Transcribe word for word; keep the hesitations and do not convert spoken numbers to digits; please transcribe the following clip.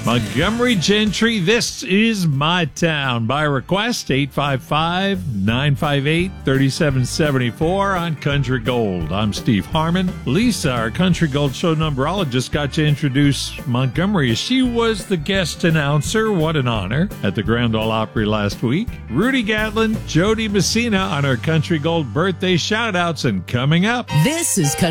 Montgomery Gentry, this is my town. By request, eight five five, nine five eight, three seven seven four on Country Gold. I'm Steve Harmon. Lisa, our Country Gold show numberologist, got to introduce Montgomery. She was the guest announcer. What an honor. At the Grand Ole Opry last week. Rudy Gatlin, Jody Messina on our Country Gold birthday shout-outs, and coming up. This is